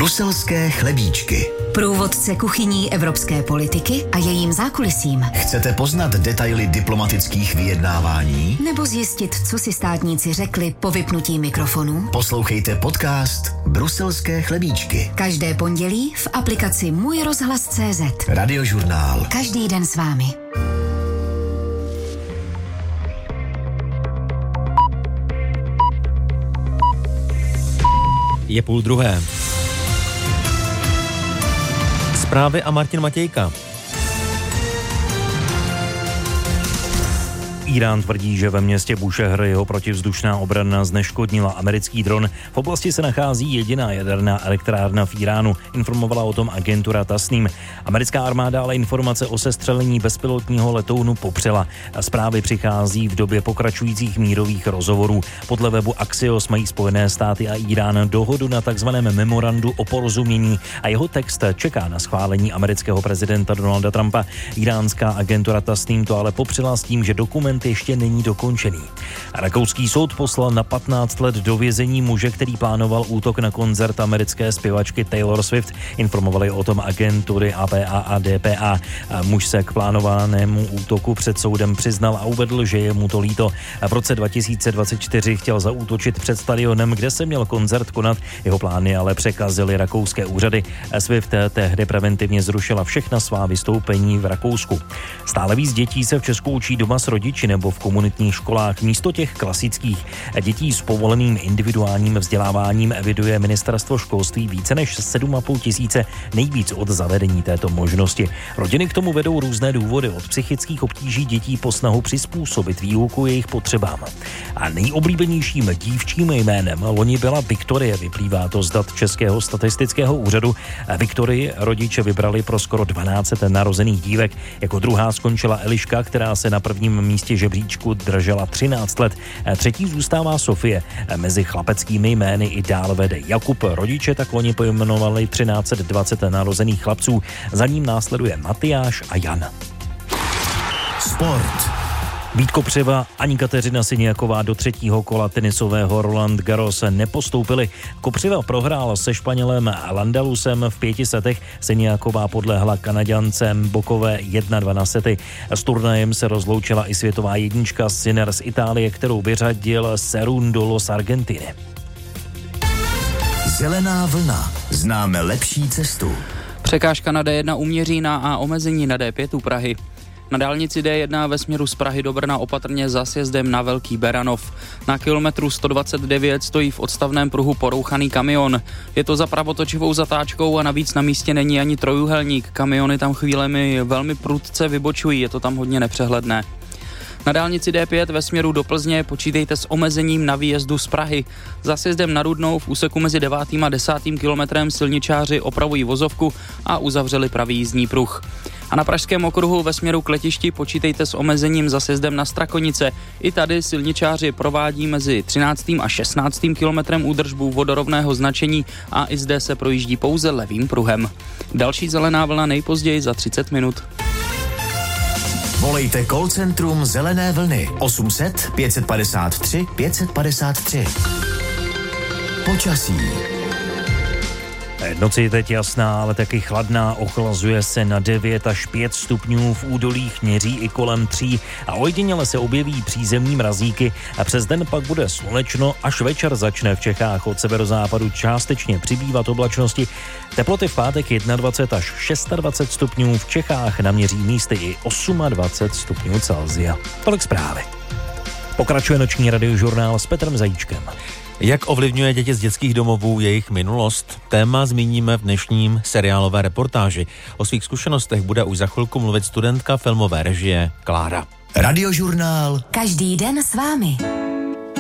Bruselské chlebíčky. Průvodce kuchyní evropské politiky a jejím zákulisím. Chcete poznat detaily diplomatických vyjednávání? Nebo zjistit, co si státníci řekli po vypnutí mikrofonu? Poslouchejte podcast Bruselské chlebíčky. Každé pondělí v aplikaci Můj rozhlas.cz. Radiožurnál. Každý den s vámi. Je 12:30. Zprávy a Martin Matějka. Irán tvrdí, že ve městě Bušehr jeho protivzdušná obrana zneškodnila americký dron. V oblasti se nachází jediná jaderná elektrárna v Iránu, informovala o tom agentura Tasnim. Americká armáda ale informace o sestřelení bezpilotního letounu popřela. Zprávy přichází v době pokračujících mírových rozhovorů. Podle webu Axios mají Spojené státy a Irán dohodu na takzvaném memorandu o porozumění a jeho text čeká na schválení amerického prezidenta Donalda Trumpa. Iránská agentura Tasnim to ale popřela s tím, že dokument ještě není dokončený. Rakouský soud poslal na 15 let do vězení muže, který plánoval útok na koncert americké zpěvačky Taylor Swift. Informovali o tom agentury APA a DPA. Muž se k plánovanému útoku před soudem přiznal a uvedl, že je mu to líto. V roce 2024 chtěl zaútočit před stadionem, kde se měl koncert konat. Jeho plány ale překazily rakouské úřady. Swift tehdy preventivně zrušila všechna svá vystoupení v Rakousku. Stále víc dětí se v Česku učí doma s rodiči nebo v komunitních školách místo těch klasických. Dětí s povoleným individuálním vzděláváním eviduje ministerstvo školství více než 7,5 tisíce, nejvíc od zavedení této možnosti. Rodiny k tomu vedou různé důvody, od psychických obtíží dětí po snahu přizpůsobit výuku jejich potřebám. A nejoblíbenějším dívčím jménem loni byla Viktorie, vyplývá to z dat Českého statistického úřadu. Viktorii rodiče vybrali pro skoro 12 narozených dívek. Jako druhá skončila Eliška, která se na prvním místě žebříčku držela 13 let. Třetí zůstává Sofie. Mezi chlapeckými jmény i dál vede Jakub. Rodiče tak loni pojmenovali 1320 narozených chlapců. Za ním následuje Matyáš a Jan. Sport. Vít Kopřiva ani Kateřina Siniaková do třetího kola tenisového Roland Garros nepostoupili. Kopřiva prohrál se Španělem Landalusem v 5 setech, Siniaková podlehla Kanaďance Bokové 1-2 na sety. S turnajem se rozloučila i světová jednička Sinner z Itálie, kterou vyřadil Cerundolo z Argentiny. Zelená vlna. Známe lepší cestu. Překážka na D1 u Měřína a omezení na D5 u Prahy. Na dálnici D1 ve směru z Prahy do Brna opatrně za sjezdem na Velký Beranov. Na kilometru 129 stojí v odstavném pruhu porouchaný kamion. Je to za pravotočivou zatáčkou a navíc na místě není ani trojúhelník. Kamiony tam chvílemi velmi prudce vybočují, je to tam hodně nepřehledné. Na dálnici D5 ve směru do Plzně počítejte s omezením na výjezdu z Prahy. Za sjezdem na Rudnou v úseku mezi 9. a 10. kilometrem silničáři opravují vozovku a uzavřeli pravý jízdní pruh. A na Pražském okruhu ve směru k letišti počítejte s omezením za sjezdem na Strakonice. I tady silničáři provádí mezi 13. a 16. kilometrem údržbu vodorovného značení a i zde se projíždí pouze levým pruhem. Další zelená vlna nejpozději za 30 minut. Volejte call centrum Zelené vlny 800 553 553. Počasí. Noc je teď jasná, ale taky chladná, ochlazuje se na 9 až 5 stupňů, v údolích měří i kolem 3 a ojediněle se objeví přízemní mrazíky a přes den pak bude slunečno, až večer začne v Čechách od severozápadu částečně přibývat oblačnosti. Teploty v pátek 21 až 26 stupňů, v Čechách naměří místy i 28 stupňů Celsia. Tolik zprávy. Pokračuje noční radiožurnál s Petrem Zajíčkem. Jak ovlivňuje děti z dětských domovů jejich minulost? Téma zmíníme v dnešním seriálové reportáži. O svých zkušenostech bude už za chvilku mluvit studentka filmové režie Klára. Radiožurnál. Každý den s vámi.